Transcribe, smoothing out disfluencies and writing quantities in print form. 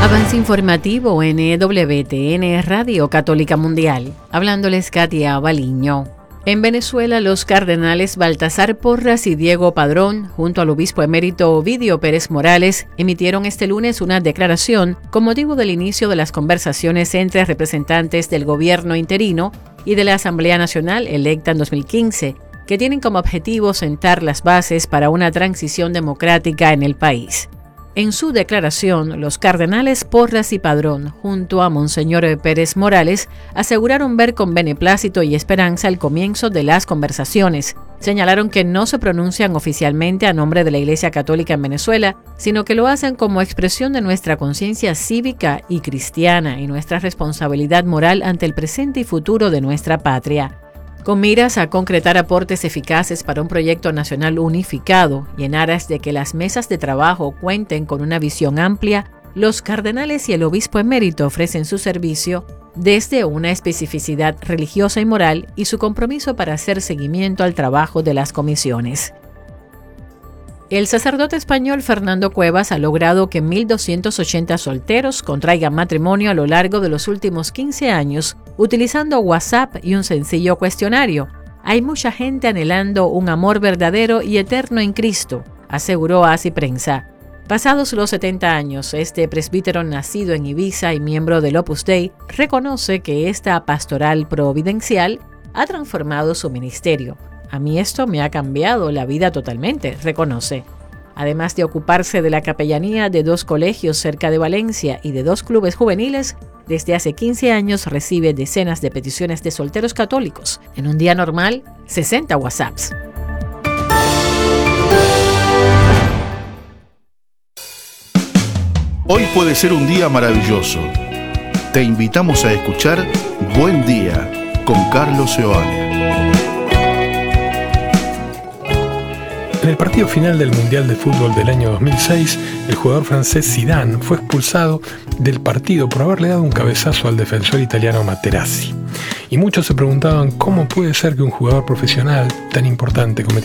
Avance informativo en EWTN Radio Católica Mundial. Hablándoles Katia Baliño. En Venezuela, los cardenales Baltasar Porras y Diego Padrón, junto al obispo emérito Ovidio Pérez Morales, emitieron este lunes una declaración con motivo del inicio de las conversaciones entre representantes del gobierno interino y de la Asamblea Nacional electa en 2015, que tienen como objetivo sentar las bases para una transición democrática en el país. En su declaración, los cardenales Porras y Padrón, junto a Monseñor Pérez Morales, aseguraron ver con beneplácito y esperanza el comienzo de las conversaciones. Señalaron que no se pronuncian oficialmente a nombre de la Iglesia Católica en Venezuela, sino que lo hacen como expresión de nuestra conciencia cívica y cristiana y nuestra responsabilidad moral ante el presente y futuro de nuestra patria. Con miras a concretar aportes eficaces para un proyecto nacional unificado y en aras de que las mesas de trabajo cuenten con una visión amplia, los cardenales y el obispo emérito ofrecen su servicio desde una especificidad religiosa y moral y su compromiso para hacer seguimiento al trabajo de las comisiones. El sacerdote español Fernando Cuevas ha logrado que 1.280 solteros contraigan matrimonio a lo largo de los últimos 15 años, utilizando WhatsApp y un sencillo cuestionario. Hay mucha gente anhelando un amor verdadero y eterno en Cristo, aseguró Así Prensa. Pasados los 70 años, este presbítero nacido en Ibiza y miembro del Opus Dei reconoce que esta pastoral providencial ha transformado su ministerio. A mí esto me ha cambiado la vida totalmente, reconoce. Además de ocuparse de la capellanía de 2 colegios cerca de Valencia y de 2 clubes juveniles, desde hace 15 años recibe decenas de peticiones de solteros católicos. En un día normal, 60 WhatsApps. Hoy puede ser un día maravilloso. Te invitamos a escuchar Buen Día con Carlos Seoane. En el partido final del Mundial de Fútbol del año 2006, el jugador francés Zidane fue expulsado del partido por haberle dado un cabezazo al defensor italiano Materazzi. Y muchos se preguntaban cómo puede ser que un jugador profesional tan importante cometiera